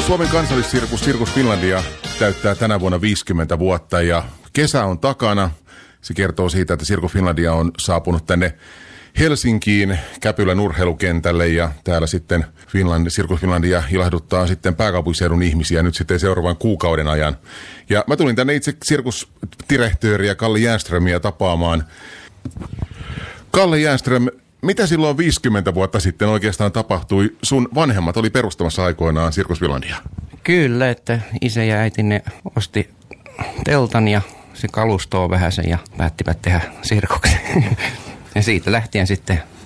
Suomen kansallissirkus Sirkus Finlandia täyttää tänä vuonna 50 vuotta ja kesä on takana. Se kertoo siitä, että Sirkus Finlandia on saapunut tänne Helsinkiin Käpylän urheilukentälle ja täällä sitten Sirkus Finlandia ilahduttaa sitten pääkaupunkiseudun ihmisiä nyt sitten seuraavan kuukauden ajan. Ja mä tulin tänne itse sirkusdirektööriä Kalle Jänströmiä tapaamaan. Kalle Jänström, mitä silloin 50 vuotta sitten oikeastaan tapahtui? Sun vanhemmat oli perustamassa aikoinaan Sirkus Finlandia. Kyllä, että isä ja äiti ne osti teltan ja se kalustoo vähäsen ja päättivät tehdä sirkuksen. Ja siitä lähtien sitten